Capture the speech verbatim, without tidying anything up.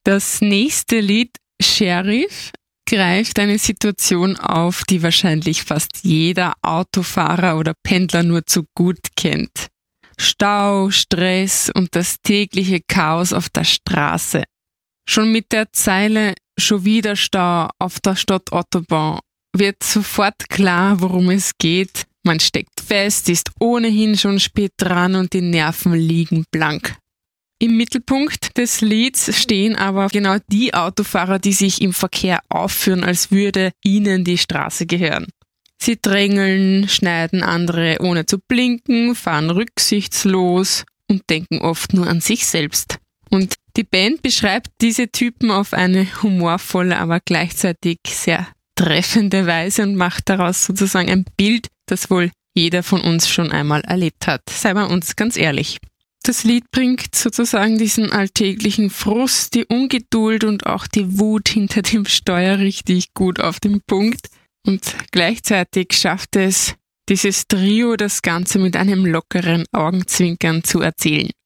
Das nächste Lied, Sheriff, greift eine Situation auf, die wahrscheinlich fast jeder Autofahrer oder Pendler nur zu gut kennt. Stau, Stress und das tägliche Chaos auf der Straße. Schon mit der Zeile "Schon wieder Stau auf der Stadtautobahn" wird sofort klar, worum es geht. Man steckt fest, ist ohnehin schon spät dran und die Nerven liegen blank. Im Mittelpunkt des Lieds stehen aber genau die Autofahrer, die sich im Verkehr aufführen, als würde ihnen die Straße gehören. Sie drängeln, schneiden andere ohne zu blinken, fahren rücksichtslos und denken oft nur an sich selbst. Und die Band beschreibt diese Typen auf eine humorvolle, aber gleichzeitig sehr treffende Weise und macht daraus sozusagen ein Bild, das wohl jeder von uns schon einmal erlebt hat. Seien wir uns ganz ehrlich. Das Lied bringt sozusagen diesen alltäglichen Frust, die Ungeduld und auch die Wut hinter dem Steuer richtig gut auf den Punkt. Und gleichzeitig schafft es dieses Trio, das Ganze mit einem lockeren Augenzwinkern zu erzählen.